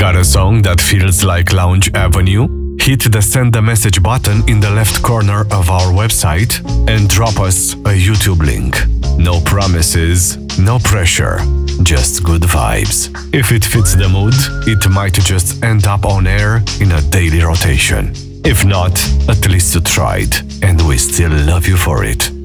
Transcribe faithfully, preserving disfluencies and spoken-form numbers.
Got a song that feels like Lounge Avenue? Hit the send a message button in the left corner of our website and drop us a YouTube link. No promises, no pressure, just good vibes. If it fits the mood, it might just end up on air in a daily rotation. If not, at least you tried, and we still love you for it.